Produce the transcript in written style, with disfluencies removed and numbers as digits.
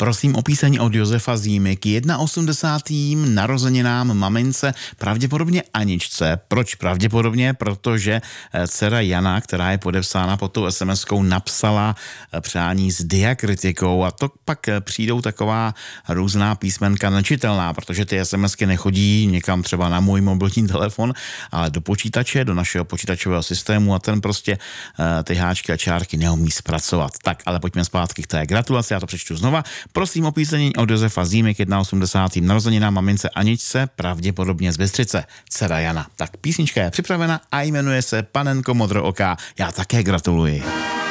Prosím o píseň od Josefa Zímy k 81. narozeninám mamince, pravděpodobně Aničce. Proč pravděpodobně? Protože dcera Jana, která je podepsána pod tou SMS-kou, napsala přání s diakritikou a to pak přijdou taková různá písmenka nečitelná, protože ty SMSky nechodí někam třeba na můj mobilní telefon, ale do počítače, do našeho počítačového systému a ten prostě ty háčky a čárky neumí zpracovat. Tak, ale pojďme zpátky k té gratulaci, já to přečtu znova. Prosím o píseň od Josefa Zímy k 81. narozeninám mamince Aničce, pravděpodobně z Bystřice, dcera Jana. Tak písnička je připravena a jmenuje se Panenko modrooká. Já také gratuluji.